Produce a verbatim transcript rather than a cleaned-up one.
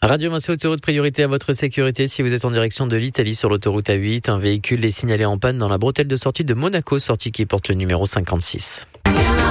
Radio Vinci Autoroute, priorité à votre sécurité si vous êtes en direction de l'Italie sur l'autoroute A huit. Un véhicule est signalé en panne dans la bretelle de sortie de Monaco, sortie qui porte le numéro cinquante-six.